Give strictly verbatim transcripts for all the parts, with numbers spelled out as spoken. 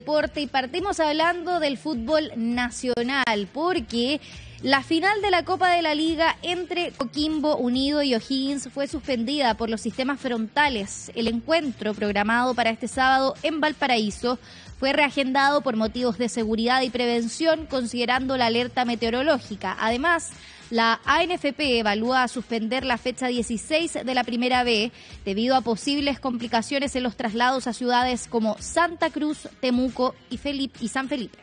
Deporte y partimos hablando del fútbol nacional porque la final de la Copa de la Liga entre Coquimbo Unido y O'Higgins fue suspendida por los sistemas frontales. El encuentro programado para este sábado en Valparaíso fue reagendado por motivos de seguridad y prevención considerando la alerta meteorológica. Además, la A N F P evalúa suspender la fecha dieciséis de la Primera B debido a posibles complicaciones en los traslados a ciudades como Santa Cruz, Temuco y, Felipe, y San Felipe.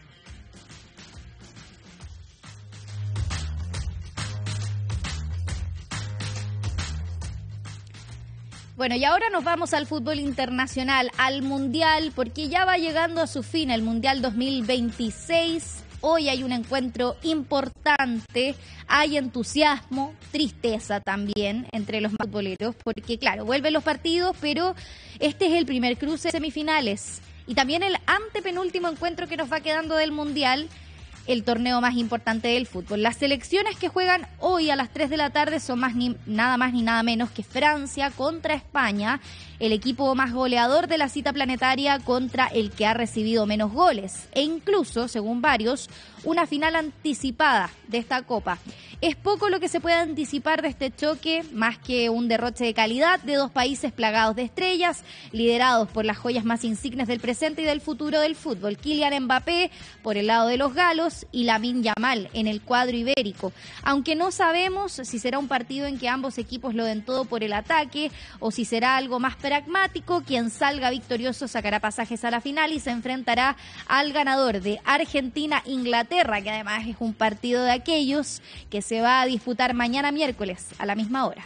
Bueno, y ahora nos vamos al fútbol internacional, al Mundial, porque ya va llegando a su fin el Mundial dos mil veintiséis. Hoy hay un encuentro importante, hay entusiasmo, tristeza también entre los futboleros, porque claro, vuelven los partidos, pero este es el primer cruce de semifinales y también el antepenúltimo encuentro que nos va quedando del Mundial, el torneo más importante del fútbol. Las selecciones que juegan hoy a las tres de la tarde son más ni, nada más ni nada menos que Francia contra España, el equipo más goleador de la cita planetaria contra el que ha recibido menos goles, e incluso, según varios, una final anticipada de esta Copa. Es poco lo que se puede anticipar de este choque, más que un derroche de calidad de dos países plagados de estrellas, liderados por las joyas más insignes del presente y del futuro del fútbol. Kylian Mbappé por el lado de los galos y Lamine Yamal en el cuadro ibérico. Aunque no sabemos si será un partido en que ambos equipos lo den todo por el ataque o si será algo más pragmático, quien salga victorioso sacará pasajes a la final y se enfrentará al ganador de Argentina-Inglaterra, que además es un partido de aquellos que se va a disputar mañana miércoles a la misma hora.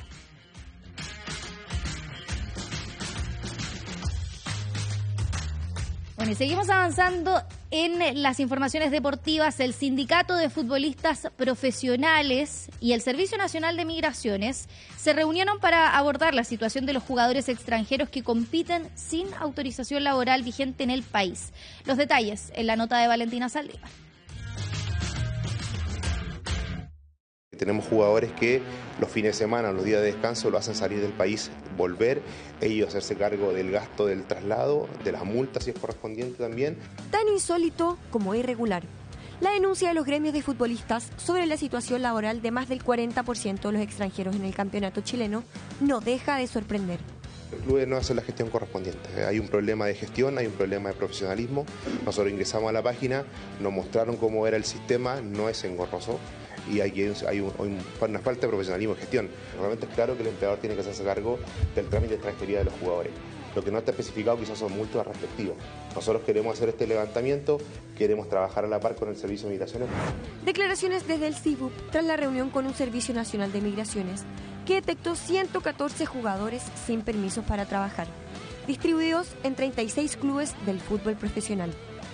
Bueno, y seguimos avanzando en las informaciones deportivas. El Sindicato de Futbolistas Profesionales y el Servicio Nacional de Migraciones se reunieron para abordar la situación de los jugadores extranjeros que compiten sin autorización laboral vigente en el país. Los detalles en la nota de Valentina Saldívar. Tenemos jugadores que los fines de semana, los días de descanso, lo hacen salir del país, volver, ellos hacerse cargo del gasto del traslado, de las multas si es correspondiente también. Tan insólito como irregular. La denuncia de los gremios de futbolistas sobre la situación laboral de más del cuarenta por ciento de los extranjeros en el campeonato chileno no deja de sorprender. El club no hace la gestión correspondiente. Hay un problema de gestión, hay un problema de profesionalismo. Nosotros ingresamos a la página, nos mostraron cómo era el sistema, no es engorroso. Y hay, hay, un, hay una falta de profesionalismo y gestión. Realmente es claro que el empleador tiene que hacerse cargo del trámite de extranjería de los jugadores. Lo que no está especificado quizás son multas respectivas. Nosotros queremos hacer este levantamiento, queremos trabajar a la par con el Servicio de Migraciones. Declaraciones desde el C I B U P tras la reunión con un Servicio Nacional de Migraciones que detectó ciento catorce jugadores sin permisos para trabajar, distribuidos en treinta y seis clubes del fútbol profesional,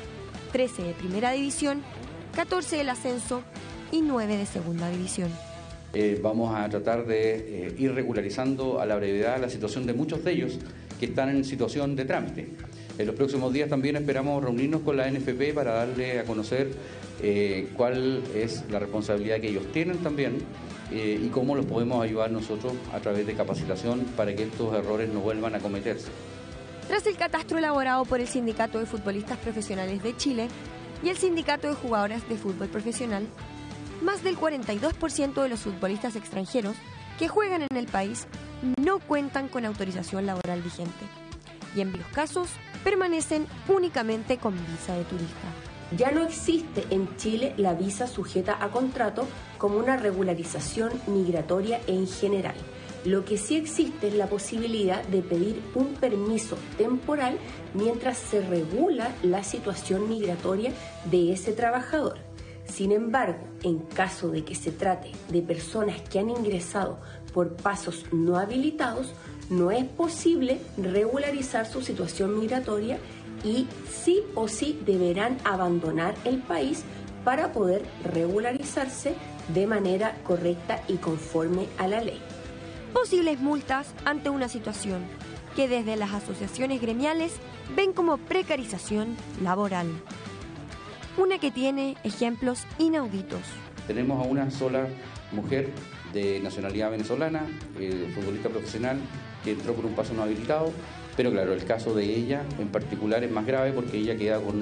trece de primera división, catorce del ascenso y nueve de segunda división. Eh, vamos a tratar de eh, ir regularizando a la brevedad la situación de muchos de ellos que están en situación de trámite. En los próximos días también esperamos reunirnos con la A N F P para darle a conocer eh, cuál es la responsabilidad que ellos tienen también eh, y cómo los podemos ayudar nosotros a través de capacitación para que estos errores no vuelvan a cometerse. Tras el catastro elaborado por el Sindicato de Futbolistas Profesionales de Chile y el Sindicato de Jugadoras de Fútbol Profesional, más del cuarenta y dos por ciento de los futbolistas extranjeros que juegan en el país no cuentan con autorización laboral vigente y en varios casos permanecen únicamente con visa de turista. Ya no existe en Chile la visa sujeta a contrato como una regularización migratoria en general. Lo que sí existe es la posibilidad de pedir un permiso temporal mientras se regula la situación migratoria de ese trabajador. Sin embargo, en caso de que se trate de personas que han ingresado por pasos no habilitados, no es posible regularizar su situación migratoria y sí o sí deberán abandonar el país para poder regularizarse de manera correcta y conforme a la ley. Posibles multas ante una situación que desde las asociaciones gremiales ven como precarización laboral. Una que tiene ejemplos inauditos. Tenemos a una sola mujer de nacionalidad venezolana, eh, futbolista profesional, que entró por un paso no habilitado Pero claro, el caso de ella en particular es más grave porque ella queda con